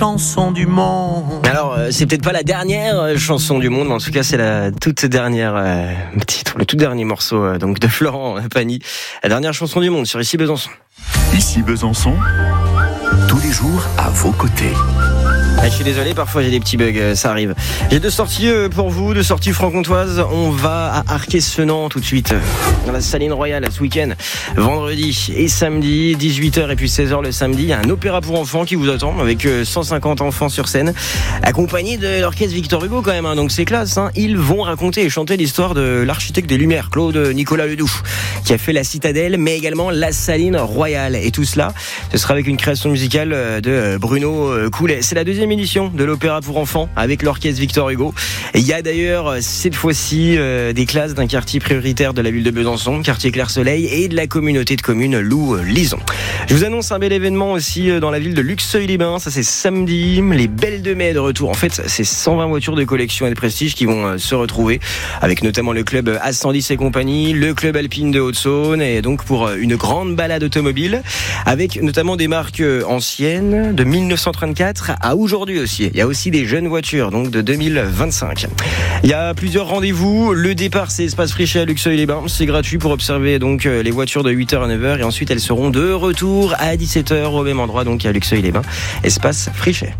chanson du monde. Alors, c'est peut-être pas la dernière chanson du monde, mais en tout cas, c'est la toute dernière titre, le tout dernier morceau donc de Florent Pagny. La dernière chanson du monde sur Ici Besançon. Ici Besançon, tous les jours à vos côtés. Je suis désolé, parfois j'ai des petits bugs, ça arrive. J'ai deux sorties pour vous, deux sorties franc-comtoises. On va à Arquet-Senans tout de suite, dans la Saline Royale ce week-end, vendredi et samedi, 18h et puis 16h le samedi. Il y a un opéra pour enfants qui vous attend, avec 150 enfants sur scène, accompagnés de l'orchestre Victor Hugo quand même, hein, donc c'est classe. Hein. Ils vont raconter et chanter l'histoire de l'architecte des Lumières, Claude Nicolas Ledoux, qui a fait la Citadelle, mais également la Saline Royale. Et tout cela, ce sera avec une création musicale de Bruno Coulet. C'est la deuxième édition de l'opéra pour enfants avec l'orchestre Victor Hugo. Et il y a d'ailleurs cette fois-ci des classes d'un quartier prioritaire de la ville de Besançon, quartier Clair-Soleil, et de la communauté de communes Loup-Lison. Je vous annonce un bel événement aussi dans la ville de Luxeuil-les-Bains. Ça, c'est samedi, les Belles de Mai de retour. En fait, c'est 120 voitures de collection et de prestige qui vont se retrouver, avec notamment le club A110 et compagnie, le club alpine de Haute-Saône, et donc pour une grande balade automobile avec notamment des marques anciennes de 1934 à aujourd'hui aussi. Il y a aussi des jeunes voitures, donc de 2025. Il y a plusieurs rendez-vous. Le départ, c'est Espace Frichet à Luxeuil-les-Bains. C'est gratuit pour observer donc les voitures de 8h à 9h, et ensuite elles seront de retour à 17h au même endroit, donc à Luxeuil-les-Bains. Espace Frichet.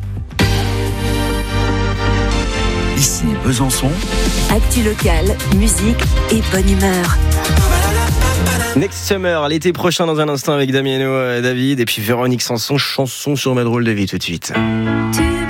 Ici Besançon. Actu locale, musique et bonne humeur. Next Summer, l'été prochain dans un instant avec Damiano David et puis Véronique Sanson, chanson sur ma drôle de vie tout de suite.